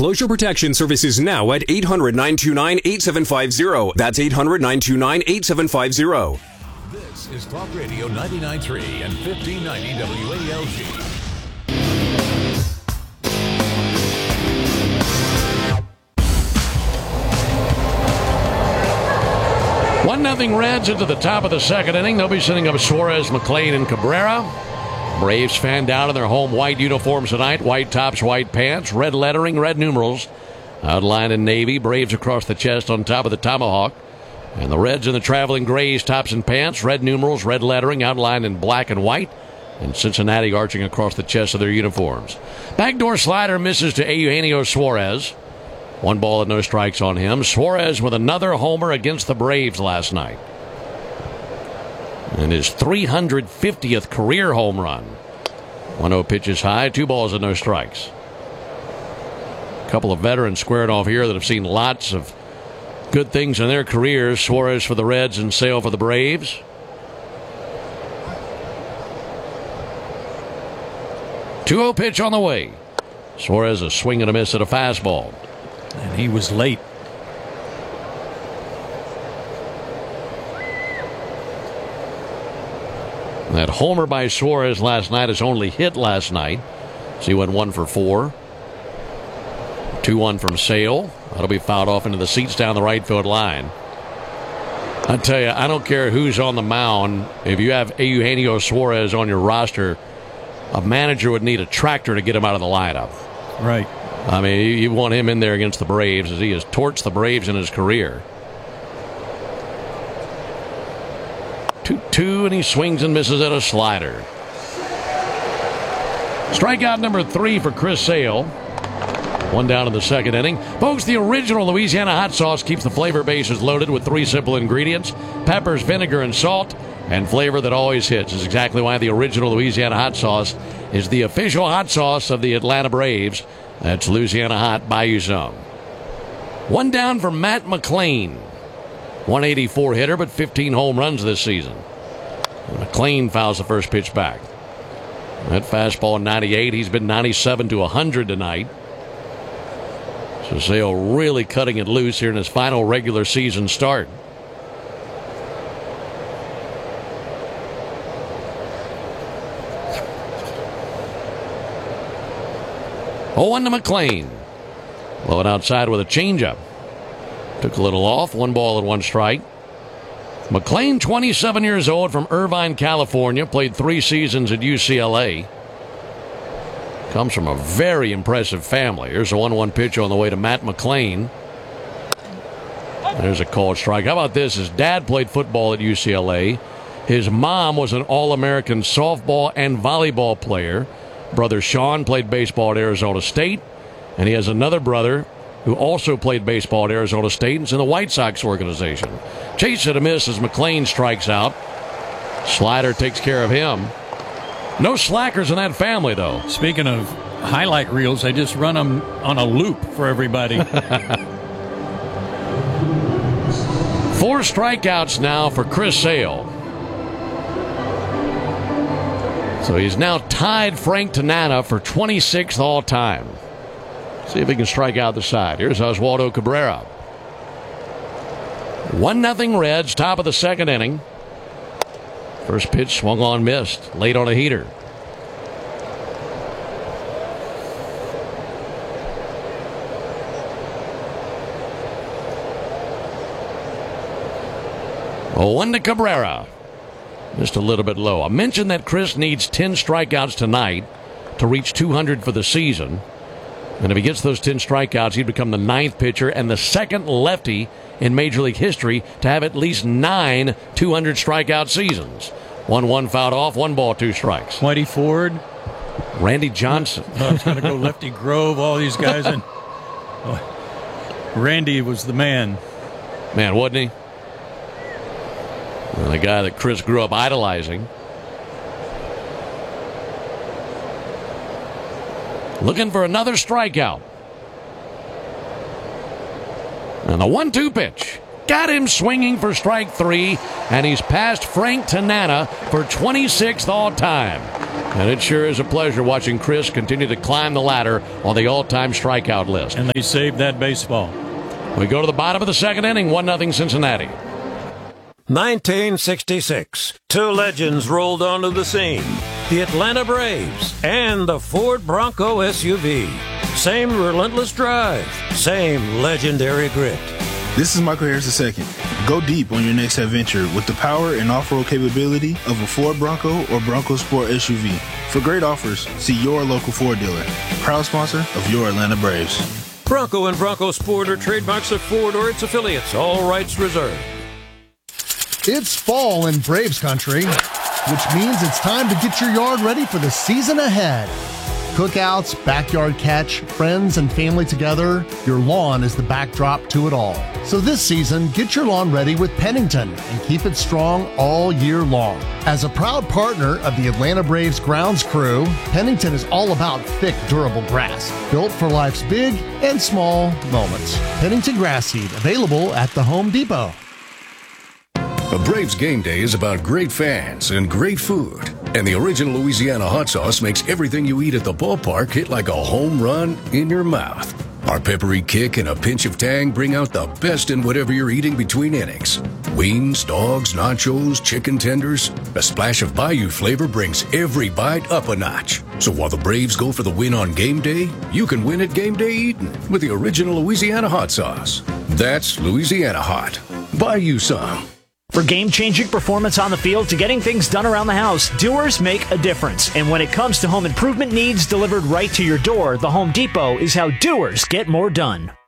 Foreclosure protection services now at 800-929-8750. That's 800-929-8750. This is Talk Radio 99.3 and 1590 WALG. 1-0 Reds into the top of the second inning. They'll be sending up Suarez, McLean, and Cabrera. Braves fanned out in their home white uniforms tonight. White tops, white pants, red lettering, red numerals. Outlined in navy. Braves across the chest on top of the tomahawk. And the Reds in the traveling grays, tops and pants, red numerals, red lettering, outlined in black and white. And Cincinnati arching across the chest of their uniforms. Backdoor slider misses to Eugenio Suarez. 1 ball and no strikes on him. Suarez with another homer against the Braves last night. And his 350th career home run. 1-0 pitches high, 2 balls and no strikes. A couple of veterans squaring off here that have seen lots of good things in their careers. Suarez for the Reds and Sale for the Braves. Two-0 pitch on the way. Suarez a swing and a miss at a fastball. And he was late. That homer by Suarez last night, his only hit last night. So he went 1 for 4. 2-1 from Sale. That'll be fouled off into the seats down the right field line. I tell you, I don't care who's on the mound. If you have Eugenio Suarez on your roster, a manager would need a tractor to get him out of the lineup. Right. I mean, you want him in there against the Braves, as he has torched the Braves in his career. 2-2, and he swings and misses at a slider. Strikeout number 3 for Chris Sale. 1 down in the second inning. Folks, the original Louisiana hot sauce keeps the flavor bases loaded with 3 simple ingredients: peppers, vinegar, and salt. And flavor that always hits is exactly why the original Louisiana hot sauce is the official hot sauce of the Atlanta Braves. That's Louisiana Hot. Buy you some. 1 down for Matt McLean. 184 hitter, but 15 home runs this season. And McLean fouls the first pitch back. That fastball 98. He's been 97 to 100 tonight. So Sale really cutting it loose here in his final regular season start. One to McLean. Blow it outside with a changeup. Took a little off. 1 ball and 1 strike. McLean, 27 years old, from Irvine, California. Played 3 seasons at UCLA. Comes from a very impressive family. Here's a 1-1 pitch on the way to Matt McLean. There's a called strike. How about this? His dad played football at UCLA. His mom was an All-American softball and volleyball player. Brother Sean played baseball at Arizona State. And he has another brother who also played baseball at Arizona State and is in the White Sox organization. Chase it a miss as McLean strikes out. Slider takes care of him. No slackers in that family, though. Speaking of highlight reels, they just run them on a loop for everybody. 4 strikeouts now for Chris Sale. So he's now tied Frank Tanana for 26th all-time. See if he can strike out the side. Here's Oswaldo Cabrera. 1-0 Reds, top of the second inning. First pitch swung on, missed. Late on a heater. Oh, 1 to Cabrera. Just a little bit low. I mentioned that Chris needs 10 strikeouts tonight to reach 200 for the season. And if he gets those 10 strikeouts, he'd become the 9th pitcher and the 2nd lefty in Major League history to have at least 9 200 strikeout seasons. 1-1 fouled off, 1 ball, 2 strikes. Whitey Ford. Randy Johnson. I was going to go Lefty Grove, all these guys. And Randy was the man. Man, wasn't he? The guy that Chris grew up idolizing. Looking for another strikeout. And the 1-2 pitch. got him swinging for strike 3, and he's passed Frank Tanana for 26th all-time. And it sure is a pleasure watching Chris continue to climb the ladder on the all-time strikeout list. And they saved that baseball. We go to the bottom of the second inning, 1-0 Cincinnati. 1966, two legends rolled onto the scene. The Atlanta Braves and the Ford Bronco SUV. Same relentless drive, same legendary grit. This is Michael Harris II. Go deep on your next adventure with the power and off-road capability of a Ford Bronco or Bronco Sport SUV. For great offers, see your local Ford dealer. Proud sponsor of your Atlanta Braves. Bronco and Bronco Sport are trademarks of Ford or its affiliates. All rights reserved. It's fall in Braves country, which means it's time to get your yard ready for the season ahead. Cookouts, backyard catch, friends and family together, your lawn is the backdrop to it all. So this season, get your lawn ready with Pennington and keep it strong all year long. As a proud partner of the Atlanta Braves grounds crew, Pennington is all about thick, durable grass, built for life's big and small moments. Pennington Grass Seed, available at the Home Depot. A Braves game day is about great fans and great food. And the original Louisiana hot sauce makes everything you eat at the ballpark hit like a home run in your mouth. Our peppery kick and a pinch of tang bring out the best in whatever you're eating between innings. Wings, dogs, nachos, chicken tenders. A splash of Bayou flavor brings every bite up a notch. So while the Braves go for the win on game day, you can win at game day eating with the original Louisiana hot sauce. That's Louisiana hot. Buy you some. For game-changing performance on the field to getting things done around the house, doers make a difference. And when it comes to home improvement needs delivered right to your door, the Home Depot is how doers get more done.